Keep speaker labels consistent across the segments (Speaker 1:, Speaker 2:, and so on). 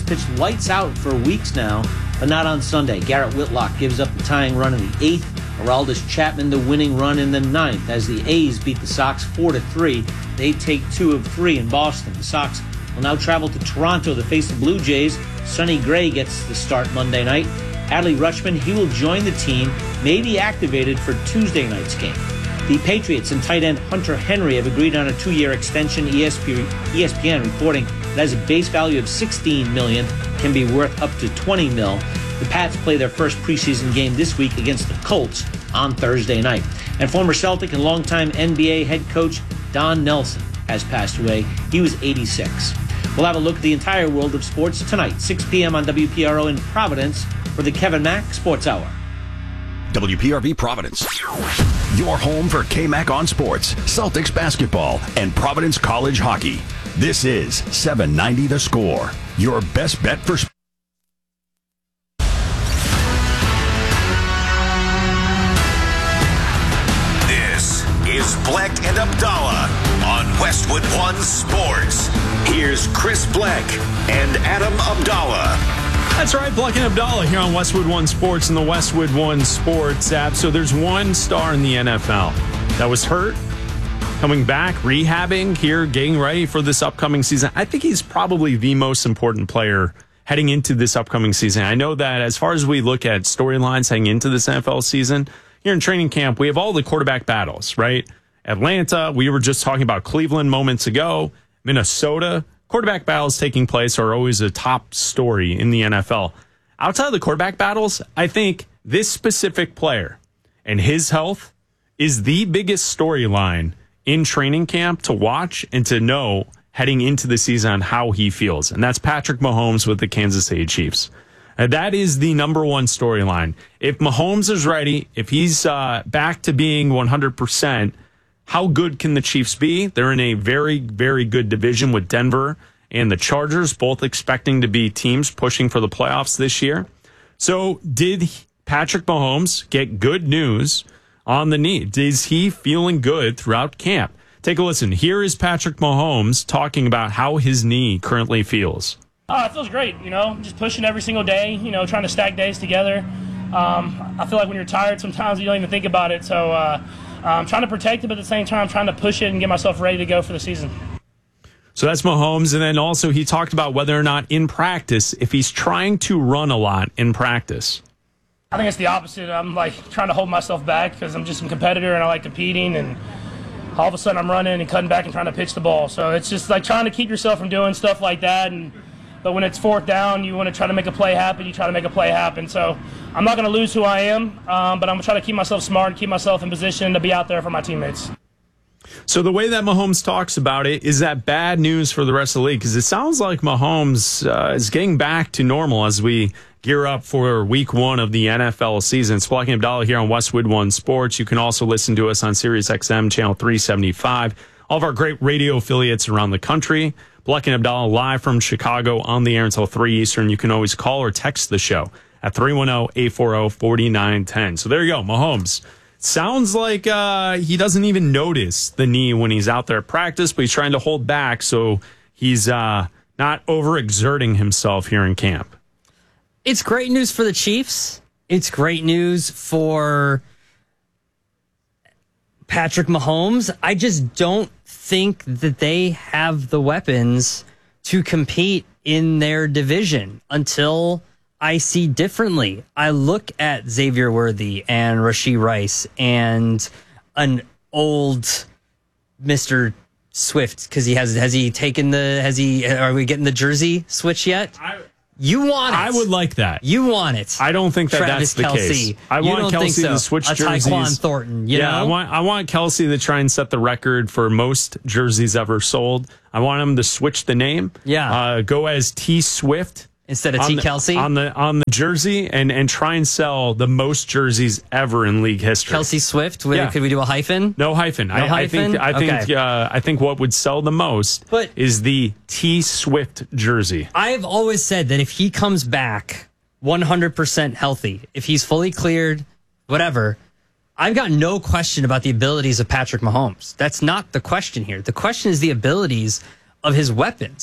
Speaker 1: pitched lights out for weeks now, but not on Sunday. Garrett Whitlock gives up the tying run in the 8th. Aroldis Chapman the winning run in the 9th as the A's beat the Sox 4-3. They take 2 of 3 in Boston. The Sox will now travel to Toronto to face the Blue Jays. Sonny Gray gets the start Monday night. Adley Rutschman, he will join the team, may be activated for Tuesday night's game. The Patriots and tight end Hunter Henry have agreed on a 2-year extension. ESPN reporting that has a base value of $16 million, can be worth up to $20 million. The Pats play their first preseason game this week against the Colts on Thursday night. And former Celtic and longtime NBA head coach Don Nelson has passed away. He was 86. We'll have a look at the entire world of sports tonight, 6 p.m. on WPRO in Providence for the Kevin Mack Sports Hour.
Speaker 2: WPRV Providence, your home for K-Mac on sports, Celtics basketball, and Providence College hockey. This is 790 The Score, your best bet for sports.
Speaker 3: This is Bleck and Abdallah on Westwood One Sports. Here's Chris Bleck and Adam Abdallah.
Speaker 4: That's right, Bleck and Abdallah here on Westwood One Sports and the Westwood One Sports app. So there's one star in the NFL that was hurt, coming back, rehabbing here, getting ready for this upcoming season. I think he's probably the most important player heading into this upcoming season. I know that as far as we look at storylines heading into this NFL season, here in training camp, we have all the quarterback battles, right? Atlanta, we were just talking about Cleveland moments ago, Minnesota. Quarterback battles taking place are always a top story in the NFL. Outside of the quarterback battles, I think this specific player and his health is the biggest storyline in training camp to watch and to know heading into the season on how he feels. And that's Patrick Mahomes with the Kansas City Chiefs. That is the number one storyline. If Mahomes is ready, if he's back to being 100%, how good can the Chiefs be? They're in a very, very good division with Denver and the Chargers, both expecting to be teams pushing for the playoffs this year. So did Patrick Mahomes get good news on the knee? Is he feeling good throughout camp? Take a listen. Here is Patrick Mahomes talking about how his knee currently feels.
Speaker 5: It feels great, just pushing every single day, trying to stack days together. I feel like when you're tired, sometimes you don't even think about it. So I'm trying to protect it, but at the same time, I'm trying to push it and get myself ready to go for the season.
Speaker 4: So that's Mahomes. And then also he talked about whether or not in practice, if he's trying to run a lot in practice.
Speaker 5: I think it's the opposite. I'm trying to hold myself back because I'm just a competitor and I like competing. And all of a sudden I'm running and cutting back and trying to pitch the ball. So it's just trying to keep yourself from doing stuff like that. But when it's 4th down, you want to try to make a play happen. You try to make a play happen. So I'm not going to lose who I am, but I'm going to try to keep myself smart and keep myself in position to be out there for my teammates.
Speaker 4: So the way that Mahomes talks about it, is that bad news for the rest of the league? Because it sounds like Mahomes is getting back to normal as we gear up for week 1 of the NFL season. It's Bleck and Abdallah here on Westwood One Sports. You can also listen to us on Sirius XM channel 375. All of our great radio affiliates around the country. Bleck and Abdallah live from Chicago on the air until 3 Eastern. You can always call or text the show at 310-840-4910. So there you go, Mahomes. Sounds like he doesn't even notice the knee when he's out there at practice, but he's trying to hold back so he's not overexerting himself here in camp.
Speaker 6: It's great news for the Chiefs. It's great news for Patrick Mahomes. I just don't think that they have the weapons to compete in their division until I see differently. I look at Xavier Worthy and Rashee Rice and an old Mr. Swift because are we getting the jersey switch yet? You want it.
Speaker 4: I would like that.
Speaker 6: You want it.
Speaker 4: I don't think that's the case. I want Kelsey to switch jerseys.
Speaker 6: Tyquan Thornton, you know?
Speaker 4: I want Kelsey to try and set the record for most jerseys ever sold. I want him to switch the name.
Speaker 6: Yeah.
Speaker 4: Go as T Swift
Speaker 6: instead of T Kelsey
Speaker 4: on the jersey, and try and sell the most jerseys ever in league history.
Speaker 6: Kelsey Swift. Could we do a hyphen?
Speaker 4: No hyphen. I think what would sell the most is the T Swift jersey.
Speaker 6: I've always said that if he comes back 100% healthy, if he's fully cleared, whatever, I've got no question about the abilities of Patrick Mahomes. That's not the question here. The question is the abilities of his weapons.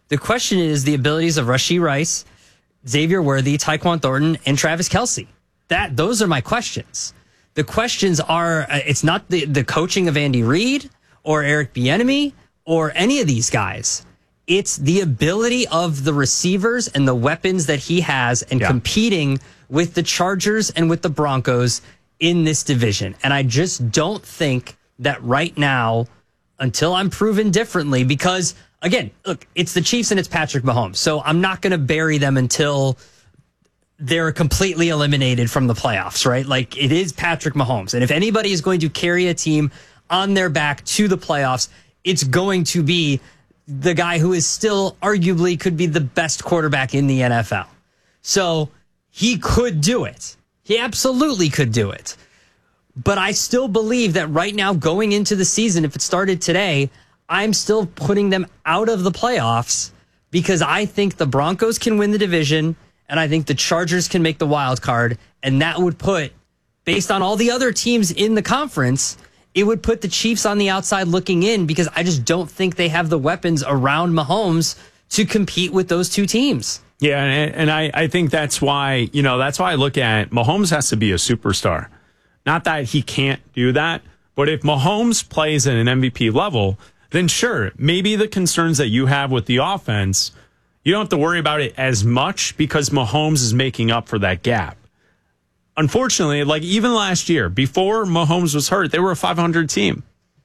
Speaker 6: The question is the abilities of Rashee Rice, Xavier Worthy, Tyquan Thornton, and Travis Kelce. Those are my questions. The questions are, it's not the coaching of Andy Reid or Eric Bieniemy or any of these guys. It's the ability of the receivers and the weapons that he has and competing with the Chargers and with the Broncos in this division. And I just don't think that right now, until I'm proven differently, because, again, look, it's the Chiefs and it's Patrick Mahomes. So I'm not going to bury them until they're completely eliminated from the playoffs, right? Like, it is Patrick Mahomes. And if anybody is going to carry a team on their back to the playoffs, it's going to be the guy who is still arguably could be the best quarterback in the NFL. So he could do it. He absolutely could do it. But I still believe that right now, going into the season, if it started today, I'm still putting them out of the playoffs because I think the Broncos can win the division and I think the Chargers can make the wild card. And that would put, based on all the other teams in the conference, it would put the Chiefs on the outside looking in because I just don't think they have the weapons around Mahomes to compete with those two teams.
Speaker 4: Yeah, and I think that's why, that's why I look at Mahomes has to be a superstar. Not that he can't do that, but if Mahomes plays at an MVP level, then sure, maybe the concerns that you have with the offense, you don't have to worry about it as much because Mahomes is making up for that gap. Unfortunately, like even last year, before Mahomes was hurt, they were a 500 team.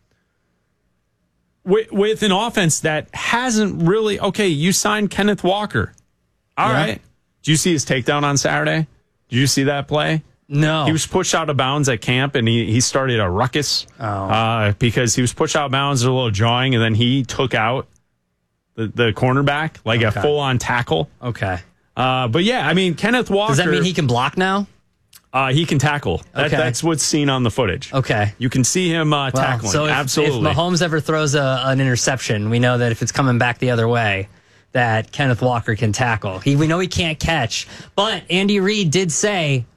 Speaker 4: With an offense that hasn't really, okay, you signed Kenneth Walker. All right. Did you see his takedown on Saturday? Did you see that play?
Speaker 6: No.
Speaker 4: He was pushed out of bounds at camp, and he started a ruckus because he was pushed out of bounds, a little jawing, and then he took out the cornerback, like a full-on tackle.
Speaker 6: Okay.
Speaker 4: But, yeah, I mean, Kenneth Walker.
Speaker 6: Does that mean he can block now?
Speaker 4: He can tackle. That's what's seen on the footage.
Speaker 6: Okay.
Speaker 4: You can see him tackling.
Speaker 6: So
Speaker 4: absolutely.
Speaker 6: If Mahomes ever throws an interception, we know that if it's coming back the other way, that Kenneth Walker can tackle. We know he can't catch. But Andy Reid did say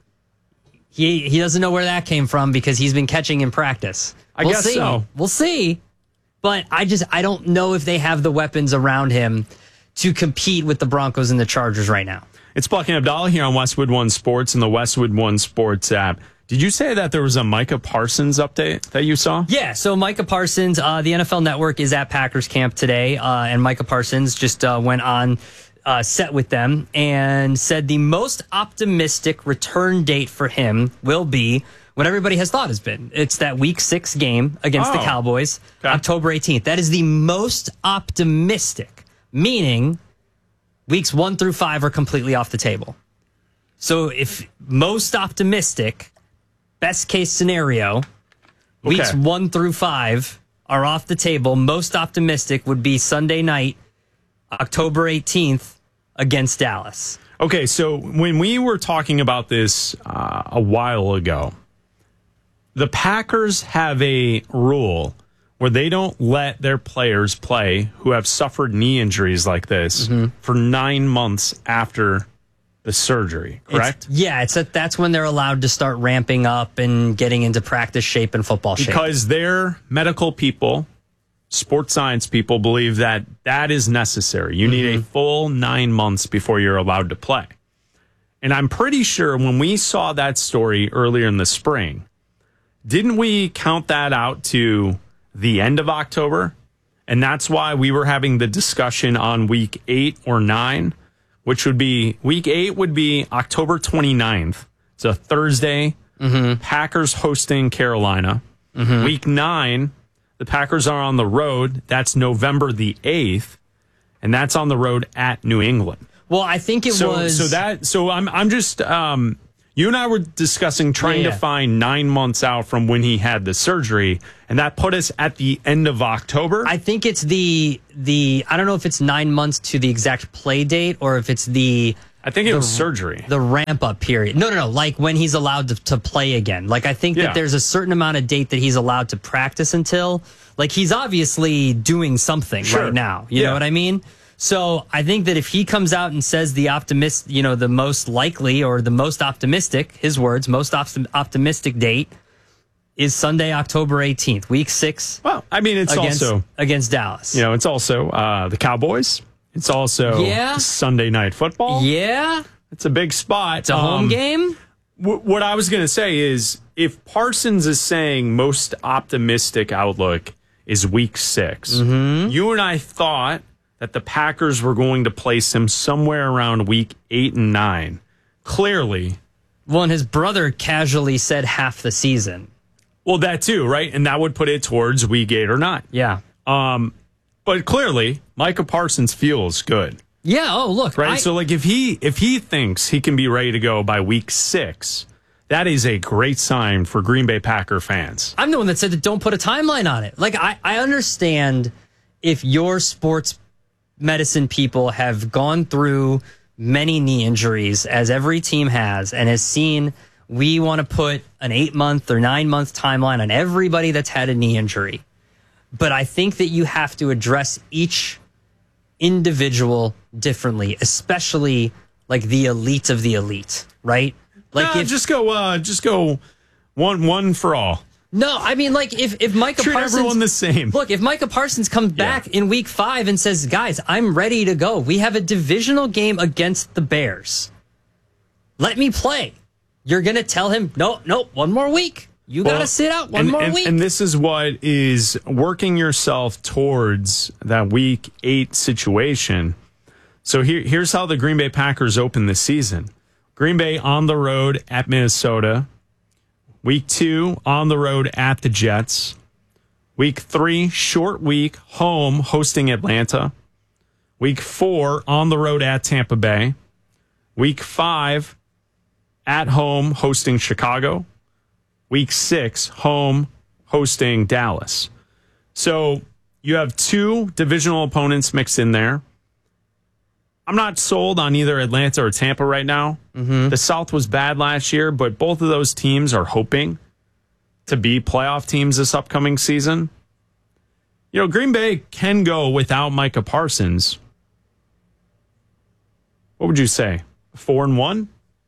Speaker 6: he doesn't know where that came from because he's been catching in practice.
Speaker 4: I guess so.
Speaker 6: We'll see. But I don't know if they have the weapons around him to compete with the Broncos and the Chargers right now.
Speaker 4: It's Buck and Abdallah here on Westwood One Sports and the Westwood One Sports app. Did you say that there was a Micah Parsons update that you saw?
Speaker 6: Yeah, so Micah Parsons, the NFL Network is at Packers camp today, and Micah Parsons just went on set with them and said the most optimistic return date for him will be what everybody has thought has been. It's that Week 6 game against the Cowboys, October 18th. That is the most optimistic, meaning Weeks 1 through 5 are completely off the table. So if most optimistic, best case scenario, Weeks 1 through 5 are off the table. Most optimistic would be Sunday night, October 18th against Dallas.
Speaker 4: Okay, so when we were talking about this a while ago, the Packers have a rule where they don't let their players play who have suffered knee injuries like this for 9 months after the surgery, correct?
Speaker 6: That's when they're allowed to start ramping up and getting into practice shape and football shape.
Speaker 4: Because their medical people, sports science people, believe that is necessary. You need a full 9 months before you're allowed to play. And I'm pretty sure when we saw that story earlier in the spring, didn't we count that out to the end of October? And that's why we were having the discussion on week 8 or 9, which would be week 8 would be October 29th. It's a Thursday. Packers hosting Carolina. Week 9, the Packers are on the road. That's November the 8th. And that's on the road at New England.
Speaker 6: Well, I think it was.
Speaker 4: So I'm just, you and I were discussing trying to find 9 months out from when he had the surgery, and that put us at the end of October.
Speaker 6: I think it's the I don't know if it's 9 months to the exact play date or if it's
Speaker 4: I think it was surgery.
Speaker 6: The ramp up period. No. Like when he's allowed to play again. Like I think that there's a certain amount of date that he's allowed to practice until. Like he's obviously doing something right now. You know what I mean? So I think that if he comes out and says the the most likely or the most optimistic, his words, most optimistic date is Sunday, October 18th, week 6.
Speaker 4: Well, I mean, it's also
Speaker 6: against Dallas.
Speaker 4: It's also the Cowboys It's also Sunday Night Football.
Speaker 6: Yeah.
Speaker 4: It's a big spot.
Speaker 6: It's a home game.
Speaker 4: What I was going to say is if Parsons is saying most optimistic outlook is week 6, you and I thought that the Packers were going to place him somewhere around week 8 and 9. Clearly.
Speaker 6: Well, and his brother casually said half the season.
Speaker 4: Well, that too, right? And that would put it towards week 8 or 9.
Speaker 6: Yeah.
Speaker 4: But clearly, Micah Parsons feels good.
Speaker 6: Yeah. Oh, look.
Speaker 4: Right. So, like, if he thinks he can be ready to go by week 6, that is a great sign for Green Bay Packer fans.
Speaker 6: I'm the one that said that don't put a timeline on it. Like, I understand if your sports medicine people have gone through many knee injuries, as every team has, and has seen we want to put an 8-month or 9-month timeline on everybody that's had a knee injury. But I think that you have to address each individual differently, especially like the elite of the elite, right? Like
Speaker 4: just go one for all.
Speaker 6: No, I mean, like if Micah
Speaker 4: Treat
Speaker 6: Parsons,
Speaker 4: everyone the same.
Speaker 6: Look, if Micah Parsons comes back in week 5 and says, "Guys, I'm ready to go. We have a divisional game against the Bears. Let me play." You're gonna tell him, "No, one more week. You got to sit out one more week."
Speaker 4: And this is what is working yourself towards that week 8 situation. So here's how the Green Bay Packers open this season. Green Bay on the road at Minnesota. Week 2 on the road at the Jets. Week 3, short week, home hosting Atlanta. Week 4 on the road at Tampa Bay. Week 5 at home hosting Chicago. Week 6, home hosting Dallas. So you have 2 divisional opponents mixed in there. I'm not sold on either Atlanta or Tampa right now. The South was bad last year, but both of those teams are hoping to be playoff teams this upcoming season. You know, Green Bay can go without Micah Parsons. What would you say? 4-1?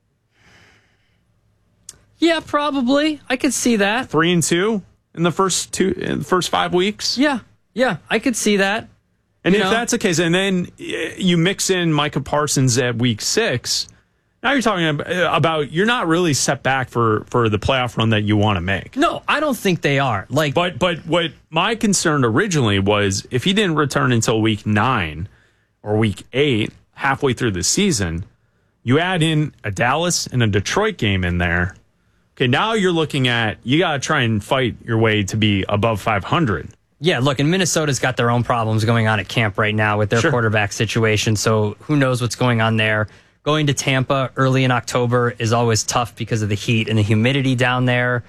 Speaker 6: Yeah, probably. I could see that.
Speaker 4: 3-2 in the first 5 weeks?
Speaker 6: Yeah, I could see that.
Speaker 4: And if that's the case, and then you mix in Micah Parsons at week 6, now you're talking about you're not really set back for the playoff run that you want to make.
Speaker 6: No, I don't think they are.
Speaker 4: But what my concern originally was if he didn't return until week 9 or week 8, halfway through the season, you add in a Dallas and a Detroit game in there. Okay, now you're looking at you got to try and fight your way to be above 500.
Speaker 6: Yeah, look, and Minnesota's got their own problems going on at camp right now with their quarterback situation, so who knows what's going on there. Going to Tampa early in October is always tough because of the heat and the humidity down there.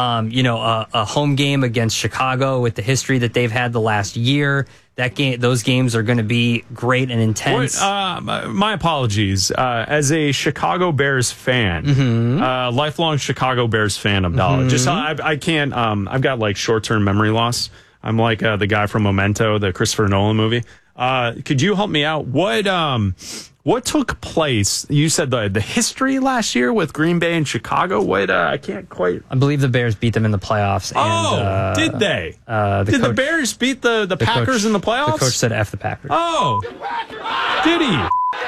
Speaker 6: A home game against Chicago with the history that they've had the last year. Those games are going to be great and intense.
Speaker 4: My apologies. As a Chicago Bears fan, lifelong Chicago Bears fan, Abdallah. Just I can't. I've got like short-term memory loss. I'm like the guy from Memento, the Christopher Nolan movie. Could you help me out? What took place? You said the history last year with Green Bay and Chicago. I can't quite.
Speaker 6: I believe the Bears beat them in the playoffs. And,
Speaker 4: did they? The Bears beat the Packers in the playoffs?
Speaker 6: The coach said F the Packers.
Speaker 4: Oh, did he?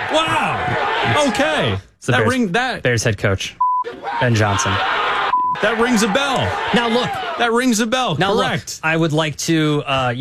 Speaker 4: Wow. Okay.
Speaker 6: Bears head coach, Ben Johnson.
Speaker 4: That rings a bell.
Speaker 6: Now look.
Speaker 4: That rings a bell.
Speaker 6: Now
Speaker 4: correct.
Speaker 6: Look, I would like to, I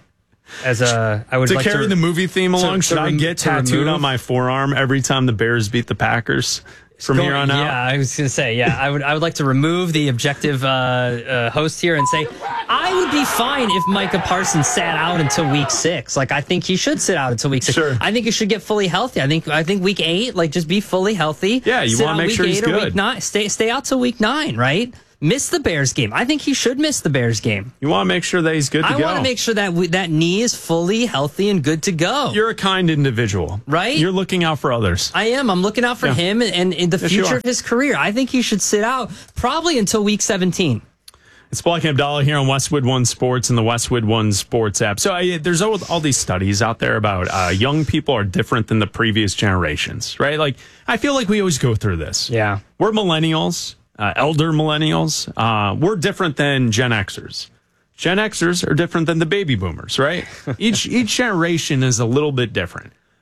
Speaker 6: would like
Speaker 4: carry the movie theme along. Should I get tattooed on my forearm every time the Bears beat the Packers from here on out?
Speaker 6: Yeah, I was going to say, I would like to remove the objective host here and say I would be fine if Micah Parsons sat out until week 6. Like I think he should sit out until week 6.
Speaker 4: Sure.
Speaker 6: I think he should get fully healthy. I think week 8, like just be fully healthy.
Speaker 4: Yeah, you want to make sure he's good.
Speaker 6: Week 9, stay out till week 9, right? Miss the Bears game. I think he should miss the Bears game.
Speaker 4: You want to make sure that he's good to go.
Speaker 6: I want to make sure that that knee is fully healthy and good to go.
Speaker 4: You're a kind individual.
Speaker 6: Right?
Speaker 4: You're looking out for others.
Speaker 6: I am. I'm looking out for him and in the future of his career. I think he should sit out probably until week 17.
Speaker 4: It's Black and Abdallah here on Westwood One Sports and the Westwood One Sports app. So there's all these studies out there about young people are different than the previous generations, right? Like, I feel like we always go through this.
Speaker 6: Yeah.
Speaker 4: We're millennials. Elder millennials, we're different than Gen Xers. Gen Xers are different than the baby boomers, right? Each generation is a little bit different.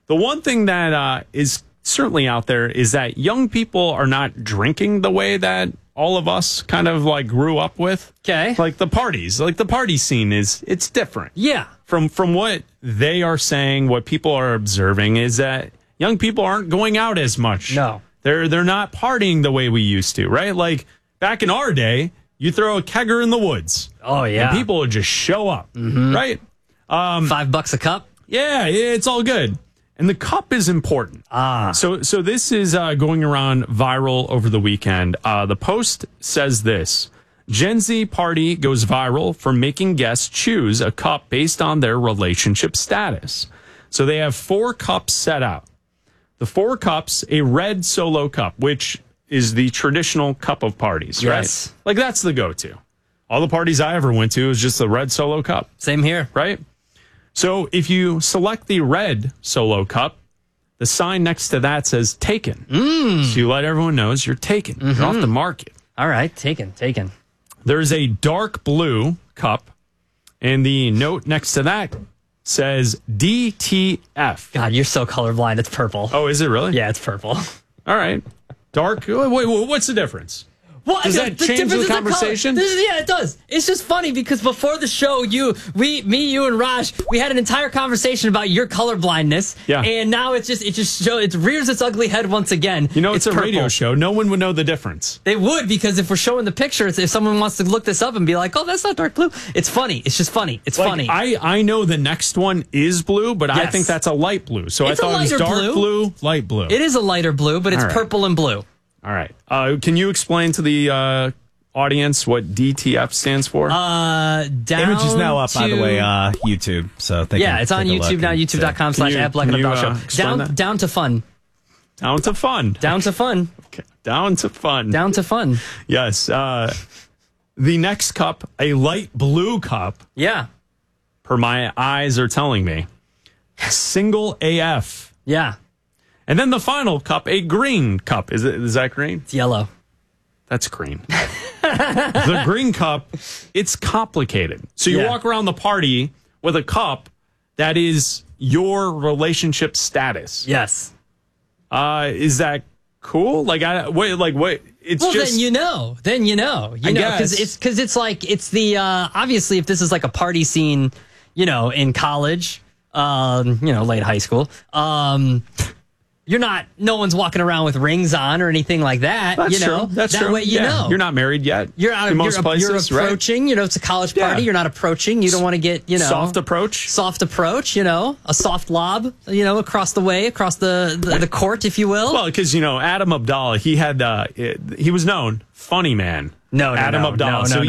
Speaker 4: The one thing that is certainly out there is that young people are not drinking the way that all of us kind of like grew up with.
Speaker 6: Okay.
Speaker 4: Like the parties, like the party scene it's different.
Speaker 6: Yeah.
Speaker 4: From what they are saying, what people are observing is that young people aren't going out as much.
Speaker 6: No.
Speaker 4: They're not partying the way we used to, right? Like back in our day, you throw a kegger in the woods.
Speaker 6: Oh, yeah.
Speaker 4: And people would just show up, right?
Speaker 6: $5 a cup.
Speaker 4: Yeah, it's all good. And the cup is important. So this is going around viral over the weekend. The Post says this. Gen Z party goes viral for making guests choose a cup based on their relationship status. So they have 4 cups set out. The 4 cups, a red Solo cup, which is the traditional cup of parties,
Speaker 6: Yes.
Speaker 4: right? Like that's the go-to. All the parties I ever went to was just the red Solo cup.
Speaker 6: Same here.
Speaker 4: Right? So if you select the red Solo cup, the sign next to that says taken. So you let everyone know you're taken. You're off the market.
Speaker 6: All right. Taken.
Speaker 4: There's a dark blue cup, and the note next to that says DTF.
Speaker 6: God, you're so colorblind. It's purple.
Speaker 4: Oh, is it really?
Speaker 6: Yeah, it's purple.
Speaker 4: All right. Dark. Wait, what's the difference?
Speaker 6: What?
Speaker 4: Does that change
Speaker 6: difference
Speaker 4: the
Speaker 6: is
Speaker 4: conversation?
Speaker 6: color. Yeah, it does. It's just funny because before the show, you, and Raj, we had an entire conversation about your color blindness.
Speaker 4: Yeah.
Speaker 6: And now it rears its ugly head once again.
Speaker 4: You know, it's a
Speaker 6: purple.
Speaker 4: radio show. No one would know the difference.
Speaker 6: They would, because if we're showing the pictures, if someone wants to look this up and be like, oh, that's not dark blue. It's funny. It's just funny. It's funny.
Speaker 4: I know the next one is blue, but I
Speaker 6: Yes.
Speaker 4: think that's a light blue. So
Speaker 6: It's
Speaker 4: I
Speaker 6: a
Speaker 4: thought it was
Speaker 6: lighter
Speaker 4: dark blue, light blue.
Speaker 6: It is a lighter blue, but it's
Speaker 4: All right.
Speaker 6: purple and blue.
Speaker 4: All right. Can you explain to the audience what DTF stands for?
Speaker 6: Down
Speaker 7: Image is now up, by the
Speaker 6: to-
Speaker 7: way, YouTube. So
Speaker 6: Yeah, it's on YouTube now, youtube.com/@Black
Speaker 4: Can
Speaker 6: and
Speaker 4: you,
Speaker 6: Abdal Show.
Speaker 4: explain that?
Speaker 6: Down to fun.
Speaker 4: Down to fun.
Speaker 6: Down to fun.
Speaker 4: Okay. Down to fun.
Speaker 6: Down to fun.
Speaker 4: Yes. The next cup, a light blue cup,
Speaker 6: Yeah.
Speaker 4: per my eyes are telling me, single AF.
Speaker 6: Yeah.
Speaker 4: And then the final cup, a green cup. Is that green?
Speaker 6: It's yellow.
Speaker 4: That's green. The green cup, it's complicated. So you
Speaker 6: Yeah.
Speaker 4: walk around the party with a cup that is your relationship status.
Speaker 6: Yes.
Speaker 4: Is that cool? Wait. It's
Speaker 6: Well,
Speaker 4: just
Speaker 6: then you know.
Speaker 4: I guess.
Speaker 6: because it's like it's the obviously if this is like a party scene, in college, late high school, no one's walking around with rings on or anything like that.
Speaker 4: That's true. That's
Speaker 6: that
Speaker 4: true.
Speaker 6: way you know.
Speaker 4: You're not married yet.
Speaker 6: You're out
Speaker 4: in
Speaker 6: of
Speaker 4: most places,
Speaker 6: you're
Speaker 4: right?
Speaker 6: approaching. It's a college party.
Speaker 4: Yeah.
Speaker 6: You're not approaching. You don't want to get
Speaker 4: Soft approach.
Speaker 6: Soft approach. A soft lob. Across the way, across the court, if you will.
Speaker 4: Well, because Adam Abdallah, he was known funny man.
Speaker 6: No,
Speaker 4: Adam Abdallah. So you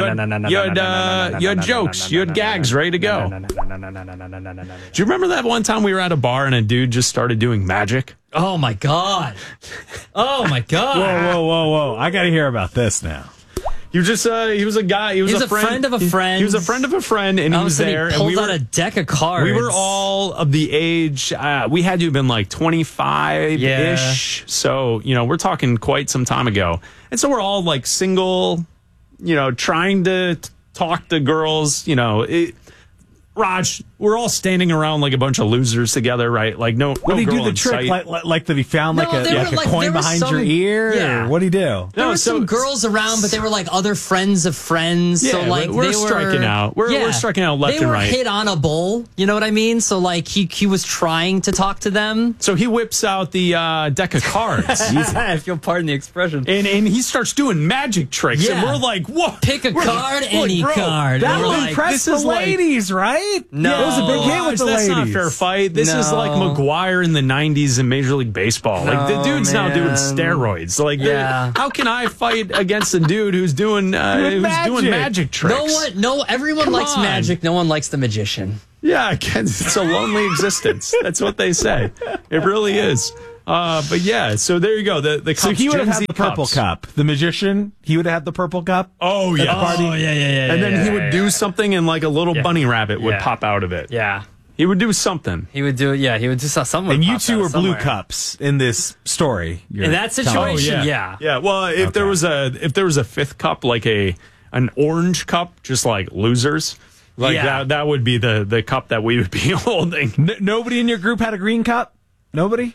Speaker 4: had jokes, you had gags ready to go. Do you remember that one time we were at a bar and a dude just started doing magic?
Speaker 6: Oh my god! Oh my god!
Speaker 7: Whoa. I got to hear about this now.
Speaker 4: He was a guy. He was
Speaker 6: a friend of a friend.
Speaker 4: He was a friend of a friend, and he was there.
Speaker 6: He
Speaker 4: and
Speaker 6: pulls out a deck of cards.
Speaker 4: We were all of the age. We had to have been like 25-ish.
Speaker 6: Yeah.
Speaker 4: So, we're talking quite some time ago. And so we're all like single, trying to talk to girls, Raj, we're all standing around like a bunch of losers together, right? Like no
Speaker 7: What did he
Speaker 4: girl
Speaker 7: do the
Speaker 4: in
Speaker 7: trick?
Speaker 4: sight.
Speaker 7: Like that he found
Speaker 6: No, they were
Speaker 7: a
Speaker 6: like-
Speaker 7: coin
Speaker 6: there was
Speaker 7: behind your
Speaker 6: some-
Speaker 7: ear?
Speaker 6: yeah.
Speaker 7: Or what did he do?
Speaker 6: There
Speaker 4: No,
Speaker 6: were
Speaker 4: so-
Speaker 6: some girls around, but they were like other friends of friends.
Speaker 4: Yeah,
Speaker 6: so like
Speaker 4: we're
Speaker 6: they
Speaker 4: striking
Speaker 6: were,
Speaker 4: out. We're striking out left
Speaker 6: they
Speaker 4: and
Speaker 6: were
Speaker 4: right.
Speaker 6: hit on a bowl. You know what I mean? So like he was trying to talk to them.
Speaker 4: So he whips out the deck of cards.
Speaker 6: If you'll pardon the expression.
Speaker 4: And he starts doing magic tricks, and
Speaker 6: Yeah.
Speaker 4: we're like, "What?
Speaker 6: Pick a card, any card.
Speaker 7: That
Speaker 6: We're
Speaker 7: would
Speaker 6: like,
Speaker 7: impress
Speaker 4: this
Speaker 7: the
Speaker 4: is like-
Speaker 7: ladies, right?
Speaker 6: No.
Speaker 7: It was a big hit with the
Speaker 4: That's
Speaker 7: ladies.
Speaker 4: not a fair fight. This is
Speaker 6: No.
Speaker 4: like McGuire in the 90s in Major League Baseball. Like the
Speaker 6: No,
Speaker 4: dude's now doing
Speaker 6: man.
Speaker 4: steroids. Like,
Speaker 6: Yeah.
Speaker 4: how can I fight against a dude who's doing magic tricks?
Speaker 6: Everyone likes
Speaker 4: on.
Speaker 6: magic. No one likes the magician.
Speaker 4: Yeah, it's a lonely existence. That's what they say. It really is. But yeah, so there you go. The
Speaker 7: So
Speaker 4: cups,
Speaker 7: he would have
Speaker 4: Gen
Speaker 7: had
Speaker 4: Z
Speaker 7: the purple
Speaker 4: cups.
Speaker 7: cup. The magician, he would have had the purple cup.
Speaker 4: Oh yeah,
Speaker 6: Oh yeah.
Speaker 4: and then he would do something, and like a little bunny rabbit would
Speaker 6: Yeah.
Speaker 4: pop out of it.
Speaker 6: Yeah.
Speaker 4: He would do something.
Speaker 6: He would do it. Yeah, he would do something.
Speaker 7: And you two were blue cups in this story.
Speaker 6: In that situation, yeah.
Speaker 4: Yeah. Well, if there was a fifth cup, like an orange cup, just like losers, Like that would be the cup that we would be holding.
Speaker 7: Nobody in your group had a green cup? Nobody?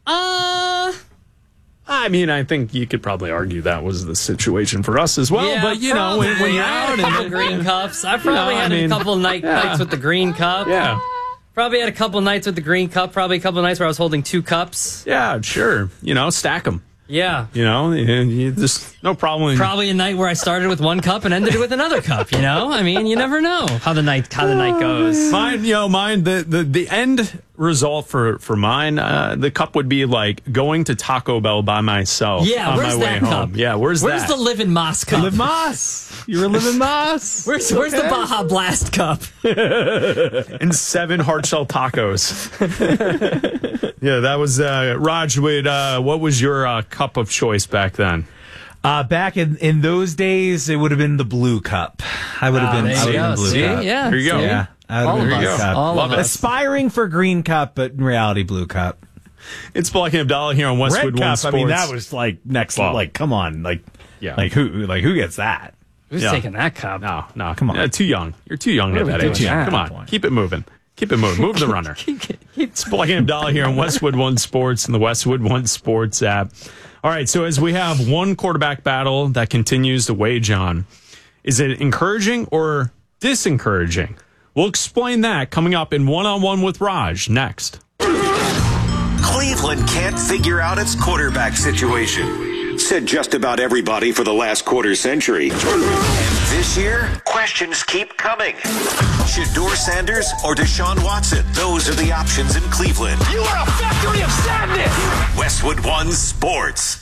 Speaker 4: I mean, I think you could probably argue that was the situation for us as well.
Speaker 6: Yeah,
Speaker 4: but, you know, when you're out
Speaker 6: and the green cups, I probably had a couple nights with the green cup.
Speaker 4: Yeah.
Speaker 6: Probably had a couple nights with the green cup. Probably a couple nights where I was holding 2 cups.
Speaker 4: Yeah, sure. You know, stack them.
Speaker 6: Yeah.
Speaker 4: You know, you just no problem.
Speaker 6: Probably a night where I started with 1 cup and ended it with another cup, you know? I mean, you never know how the night goes.
Speaker 4: Mine, the end result for mine, the cup would be like going to Taco Bell by myself on my way home. Yeah, where's
Speaker 6: the Live in Moss cup?
Speaker 7: Live Moss. You were living Moss.
Speaker 6: Where's the Baja Blast cup?
Speaker 4: And 7 hard shell tacos. Yeah, that was Raj. What was your cup of choice back then?
Speaker 7: Back in those days, it would have been the blue cup. I would have been the blue cup.
Speaker 6: Yeah,
Speaker 4: there you go.
Speaker 7: Yeah,
Speaker 6: all of us.
Speaker 4: Love it.
Speaker 7: Aspiring for green cup, but in reality, blue cup.
Speaker 4: It's Black and Abdallah here on Westwood
Speaker 7: Red
Speaker 4: One
Speaker 7: cup.
Speaker 4: Sports.
Speaker 7: I mean, that was like next.
Speaker 4: Well,
Speaker 7: like, come on, like who gets that?
Speaker 6: Who's taking that cup?
Speaker 4: No,
Speaker 7: come on.
Speaker 4: Too young. You're too young at that age. Come on, keep it moving. Move the runner. It's Black and Abdallah here on Westwood One Sports and the Westwood One Sports app. All right, so as we have one quarterback battle that continues to wage on, is it encouraging or disencouraging? We'll explain that coming up in One-on-One with Raj next.
Speaker 3: Cleveland can't figure out its quarterback situation. Said just about everybody for the last quarter century. And this year, questions keep coming. Shedeur Sanders or Deshaun Watson? Those are the options in Cleveland.
Speaker 8: You are a factory of sadness!
Speaker 3: Westwood One Sports.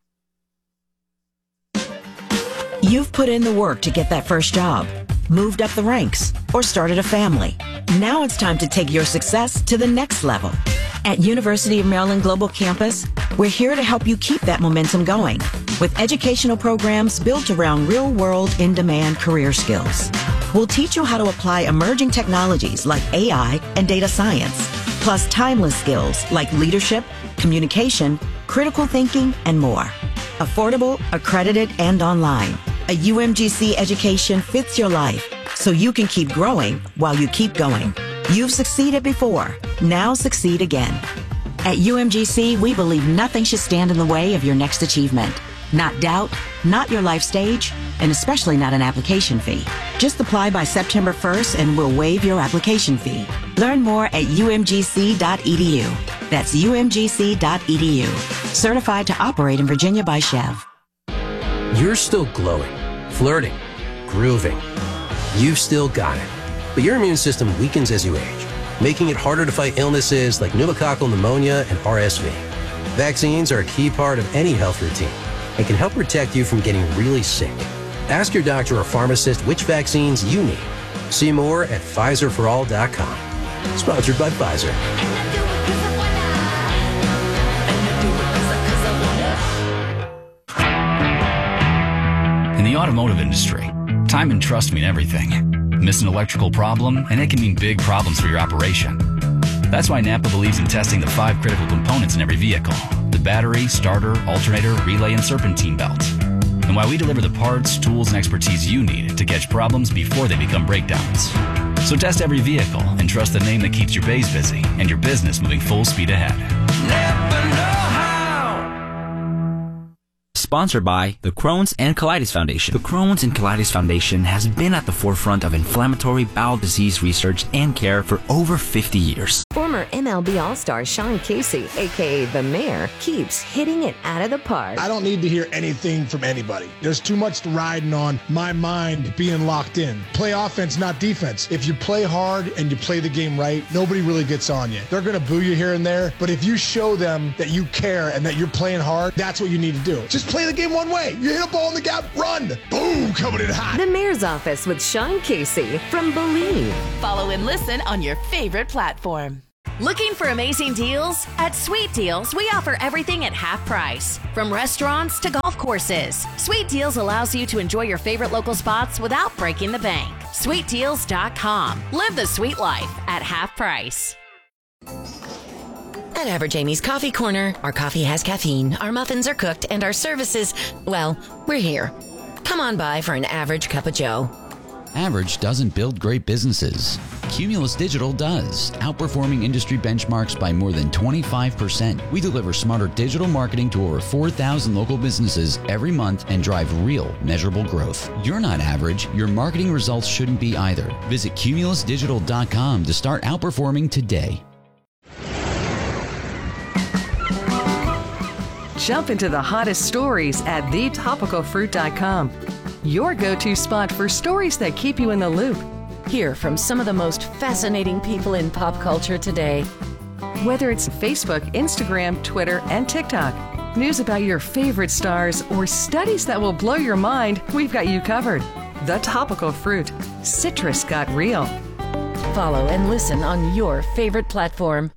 Speaker 9: You've put in the work to get that first job, moved up the ranks, or started a family. Now it's time to take your success to the next level. At University of Maryland Global Campus, we're here to help you keep that momentum going with educational programs built around real-world, in-demand career skills. We'll teach you how to apply emerging technologies like AI and data science, plus timeless skills like leadership, communication, critical thinking, and more. Affordable, accredited, and online. A UMGC education fits your life so you can keep growing while you keep going. You've succeeded before. Now succeed again. At UMGC, we believe nothing should stand in the way of your next achievement. Not doubt, not your life stage, and especially not an application fee. Just apply by September 1st and we'll waive your application fee. Learn more at umgc.edu. That's umgc.edu. Certified to operate in Virginia by Chev.
Speaker 10: You're still glowing, flirting, grooving. You've still got it. But your immune system weakens as you age, making it harder to fight illnesses like pneumococcal pneumonia and RSV. Vaccines are a key part of any health routine and can help protect you from getting really sick. Ask your doctor or pharmacist which vaccines you need. See more at PfizerForAll.com. Sponsored by Pfizer.
Speaker 11: In the automotive industry, time and trust mean everything. Miss an electrical problem, and it can mean big problems for your operation. That's why Napa believes in testing the 5 critical components in every vehicle: the battery, starter, alternator, relay, and serpentine belt. And why we deliver the parts, tools, and expertise you need to catch problems before they become breakdowns. So test every vehicle and trust the name that keeps your bays busy and your business moving full speed ahead.
Speaker 8: Never know how.
Speaker 12: Sponsored by the Crohn's and Colitis Foundation. The Crohn's and Colitis Foundation has been at the forefront of inflammatory bowel disease research and care for over 50 years.
Speaker 13: Former MLB All-Star Sean Casey, a.k.a. The Mayor, keeps hitting it out of the park.
Speaker 14: I don't need to hear anything from anybody. There's too much riding on my mind being locked in. Play offense, not defense. If you play hard and you play the game right, nobody really gets on you. They're going to boo you here and there, but if you show them that you care and that you're playing hard, that's what you need to do. Just play the game one way. You hit a ball in the gap, run. Boom, coming in hot.
Speaker 13: The Mayor's Office with Sean Casey from Believe.
Speaker 15: Follow and listen on your favorite platform. Looking for amazing deals? At Sweet Deals, we offer everything at half price. From restaurants to golf courses, Sweet Deals allows you to enjoy your favorite local spots without breaking the bank. SweetDeals.com. Live the sweet life at half price.
Speaker 16: At Average Amy's Coffee Corner, our coffee has caffeine, our muffins are cooked, and our services, well, we're here. Come on by for an average cup of joe.
Speaker 17: Average doesn't build great businesses. Cumulus Digital does, outperforming industry benchmarks by more than 25%. We deliver smarter digital marketing to over 4,000 local businesses every month and drive real, measurable growth. You're not average. Your marketing results shouldn't be either. Visit cumulusdigital.com to start outperforming today.
Speaker 18: Jump into the hottest stories at thetopicalfruit.com. Your go-to spot for stories that keep you in the loop.
Speaker 16: Hear from some of the most fascinating people in pop culture today.
Speaker 18: Whether it's Facebook, Instagram, Twitter, and TikTok, news about your favorite stars, or studies that will blow your mind, we've got you covered. The Topical Fruit. Citrus got real.
Speaker 16: Follow and listen on your favorite platform.